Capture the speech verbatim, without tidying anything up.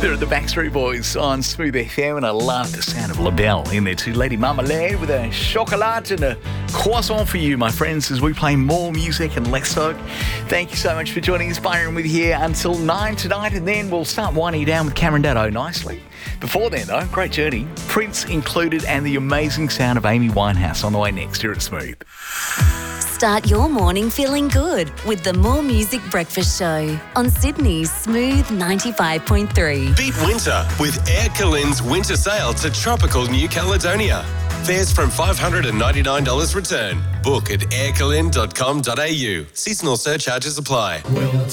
They're at the Backstreet Boys on Smooth F M, and I love the sound of LaBelle in there too. Lady Marmalade with a chocolat and a croissant for you, my friends, as we play more music and less talk. Thank you so much for joining us. Byron with you here until nine tonight, and then we'll start winding you down with Cameron Daddo nicely. Before then, though, great journey. Prince included, and the amazing sound of Amy Winehouse on the way next here at Smooth. Start your morning feeling good with the More Music Breakfast Show on Sydney's Smooth ninety-five point three. Beat winter with Air Calin's winter sale to tropical New Caledonia. Fares from five hundred ninety-nine dollars return. Book at air calin dot com dot a u. Seasonal surcharges apply. Well,